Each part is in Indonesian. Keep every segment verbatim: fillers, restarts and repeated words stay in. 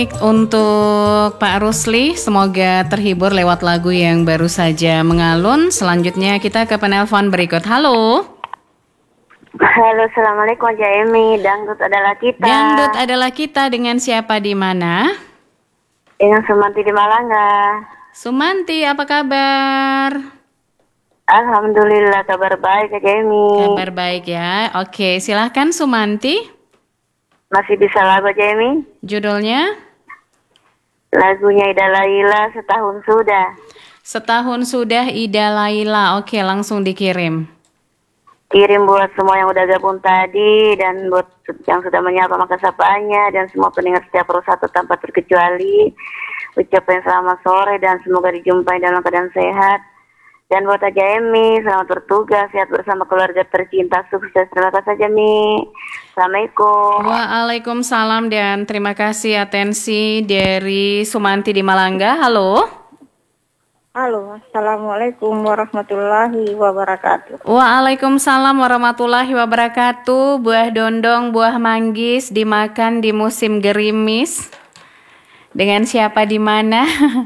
Untuk Pak Rusli, semoga terhibur lewat lagu yang baru saja mengalun. Selanjutnya kita ke penelpon berikut. Halo. Halo, assalamualaikum Aja Emi. Dangdut adalah kita. Dangdut adalah kita, dengan siapa di mana? Dengan Sumanti di Malangga. Sumanti, apa kabar? Alhamdulillah, kabar baik Aja Emi. Kabar baik ya. Oke, silahkan Sumanti. Masih bisa lagu Aja Emi? Judulnya? Lagunya Ida Laila, Setahun Sudah. Setahun Sudah, Ida Laila. Oke, langsung dikirim. Kirim buat semua yang udah gabung tadi, dan buat yang sudah menyapa maka sapanya, dan semua pendengar setiap satu tanpa terkecuali. Ucapkan selamat sore dan semoga dijumpai dalam keadaan sehat. Dan buat Aja Emi, selamat bertugas, sehat bersama keluarga tercinta, sukses. Terima kasih Aja Emi. Assalamualaikum. Waalaikumsalam dan terima kasih atensi dari Sumanti di Malangga. Halo. Halo, assalamualaikum warahmatullahi wabarakatuh. Waalaikumsalam warahmatullahi wabarakatuh. Buah dondong, buah manggis dimakan di musim gerimis. Dengan siapa di mana?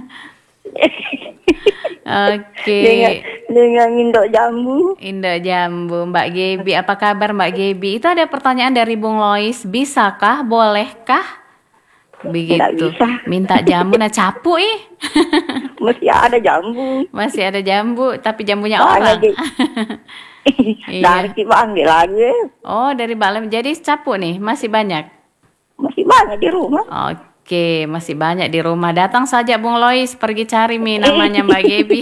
Oke. Dengan, dengan Indok Jambu. Indok Jambu, Mbak Gebi. Apa kabar Mbak Gebi? Itu ada pertanyaan dari Bung Lois. Bisakah, bolehkah? Begitu. Bisa. Minta jambu, nah capu ih. Masih ada jambu. Masih ada jambu, tapi jambunya Banyak, orang. Dari Iya. ambil lagi. Oh, dari Balem. Jadi capu nih, masih banyak? Masih banyak di rumah. Oke, masih banyak di rumah. Datang saja Bung Lois, pergi cari mi namanya Mbak Gebi.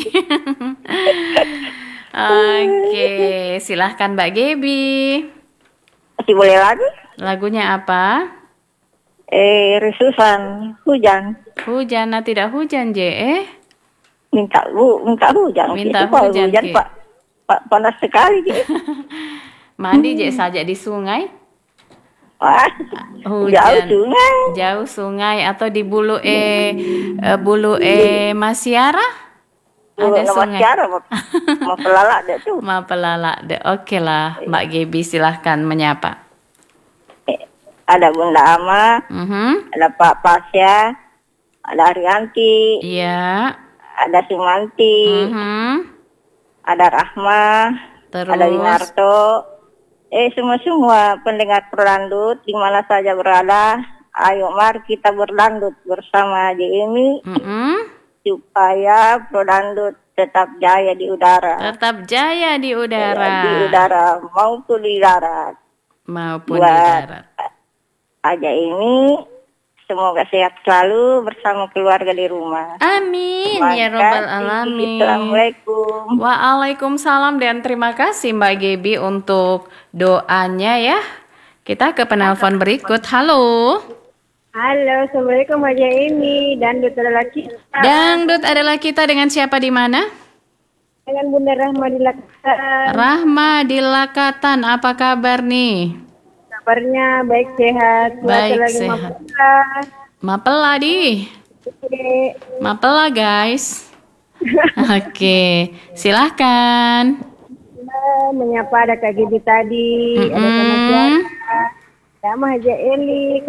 Oke, silahkan Mbak Gebi. Masih boleh lagi? Lagunya apa? Eh, Resusan Hujan. Hujan, nah tidak hujan, Je. Eh? Minta bu, minta hujan. Minta Itu kalau hujan, hujan Ki. Pak, Pak panas sekali. Ki. Mandi Je saja di sungai. Wah, Hujan. jauh sungai. Jauh sungai atau di Bulu E eh, Bulu E Masiara? Ada sungai. Cara, mau pelalak deh tuh. Ma pelala. De. Oke lah, Mbak Gebi silahkan menyapa. Ada Bunda Ama, Mhm. ada Pak Pasya, ada Arianti, Iya. ada Sumanti, Mhm. ada Rahma, Terus? ada Winarto. Eh semua-semua pendengar berlandut di mana saja berada, ayo mari kita berlandut bersama Haji ini Mhm. supaya berlandut tetap jaya di udara. Tetap jaya di udara. Ya, di udara maupun di darat. Maupun di Buat darat. Aja ini semoga sehat selalu bersama keluarga di rumah. Amin ya Terima robbal kasih. alamin. Assalamualaikum. Waalaikumsalam dan terima kasih Mbak Gebi untuk doanya ya. Kita ke penelpon berikut. Halo. Halo, assalamualaikum Aja Emi. Dangdut adalah kita. Dangdut adalah kita, dengan siapa di mana? Dengan Bunda Rahma di Lakatan. Rahma di Lakatan. Apa kabar nih? Kabarnya baik sehat. Cuaca Baik, lagi sehat. mapela. Mapela di. Oke. Mapela guys. Oke, silahkan. Nah, menyapa ada Kak Gibi tadi, ada sama Mm-mm. Tiara, sama Haja Eli.